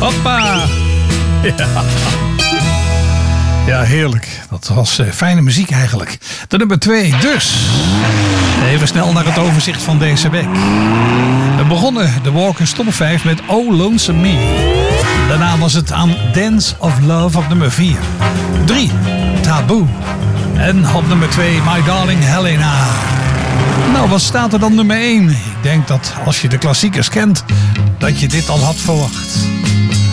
Hoppa! Ja. Ja, heerlijk. Dat was fijne muziek eigenlijk. De nummer 2 dus. Even snel naar het overzicht van deze week. We begonnen de Walkers Top 5 met Oh Lonesome Me. Daarna was het aan Dance of Love op nummer 4. 3, Taboe. En op nummer 2, My Darling Helena. Nou, wat staat er dan nummer 1? Ik denk dat als je de klassiekers kent, dat je dit al had verwacht.